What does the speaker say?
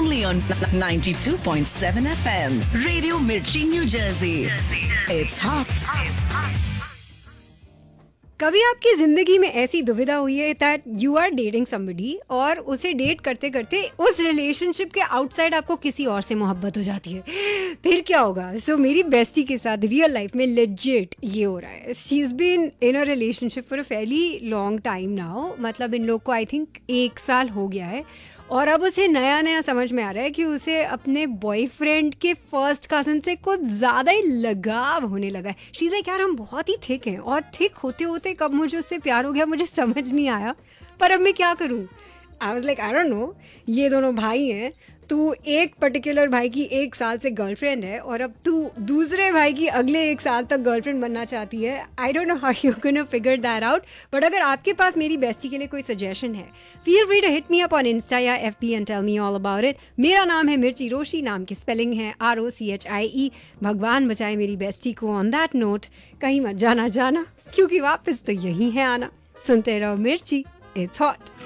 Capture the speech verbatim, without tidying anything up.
only on ninety-two point seven F M. Radio Mirchi, New Jersey. It's hot. कभी आपकी जिंदगी में ऐसी दुविधा हुई है that you are dating somebody और उसे डेट करते करते उस रिलेशनशिप के आउटसाइड आपको किसी और से मोहब्बत हो जाती है, फिर क्या होगा? सो so, मेरी बेस्टी के साथ रियल लाइफ में लेजिट ये हो रहा है. She is been in a relationship for a fairly long time now. मतलब इन लोग को आई थिंक एक साल हो गया है और अब उसे नया नया समझ में आ रहा है कि उसे अपने बॉयफ्रेंड के फर्स्ट कज़न से कुछ ज़्यादा ही लगाव होने लगा है. शी लाइक यार हम बहुत ही थिक हैं और थिक होते होते कब मुझे उससे प्यार हो गया मुझे समझ नहीं आया, पर अब मैं क्या करूँ? I was like I don't know. ये दोनों भाई हैं, तू एक पर्टिकुलर भाई की एक साल से गर्लफ्रेंड है और अब तू दूसरे भाई की अगले एक साल तक गर्लफ्रेंड बनना चाहती है. I don't know how you gonna figure that out. But अगर आपके पास मेरी बेस्टी के लिए कोई सजेशन है, feel free to hit me up on Insta या F B and tell me all about it. मेरा नाम है मिर्ची रोशी, नाम की स्पेलिंग है R O C H I ई. भगवान बचाए मेरी बेस्टी को. ऑन दैट नोट, कहीं मत जाना जाना क्योंकि वापस तो यही है आना. सुनते रहो मिर्ची, इट्स हॉट.